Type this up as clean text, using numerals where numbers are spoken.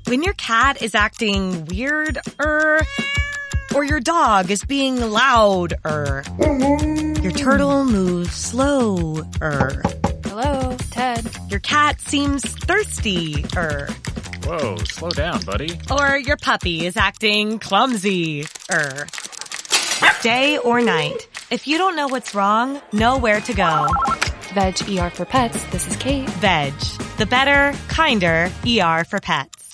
When your cat is acting weird, or your dog is being loud, your turtle moves slow, Hello, Ted. Your cat seems thirsty, Whoa, slow down, buddy. or your puppy is acting clumsy, Day or night, if you don't know what's wrong, know where to go. Veg ER for Pets. This is Kate. Veg, the better, kinder ER for pets.